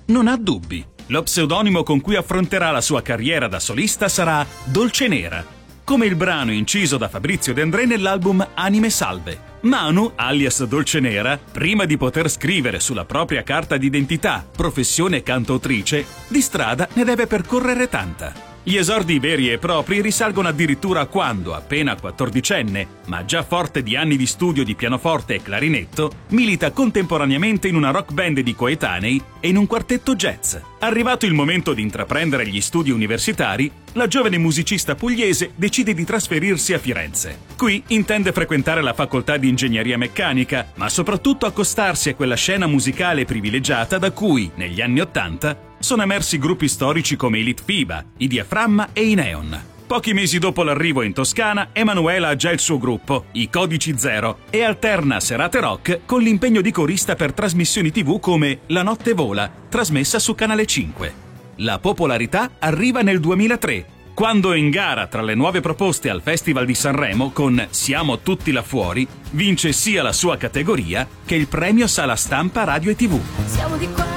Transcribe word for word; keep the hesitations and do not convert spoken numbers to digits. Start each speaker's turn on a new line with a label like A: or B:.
A: non ha dubbi. Lo pseudonimo con cui affronterà la sua carriera da solista sarà Dolce Nera, come il brano inciso da Fabrizio De André nell'album Anime Salve. Manu, alias Dolce Nera, prima di poter scrivere sulla propria carta d'identità professione cantautrice, di strada ne deve percorrere tanta. Gli esordi veri e propri risalgono addirittura a quando, appena quattordicenne, ma già forte di anni di studio di pianoforte e clarinetto, milita contemporaneamente in una rock band di coetanei e in un quartetto jazz. Arrivato il momento di intraprendere gli studi universitari, la giovane musicista pugliese decide di trasferirsi a Firenze. Qui intende frequentare la facoltà di ingegneria meccanica, ma soprattutto accostarsi a quella scena musicale privilegiata da cui, negli anni Ottanta, sono emersi gruppi storici come i Litfiba, i Diaframma e i Neon. Pochi mesi dopo l'arrivo in Toscana, Emanuela ha già il suo gruppo, i Codici Zero, e alterna serate rock con l'impegno di corista per trasmissioni tivù come La Notte Vola, trasmessa su Canale cinque. La popolarità arriva nel duemilatré, quando in gara tra le nuove proposte al Festival di Sanremo con Siamo tutti là fuori, vince sia la sua categoria che il premio Sala Stampa Radio e tivù.
B: Siamo di qua.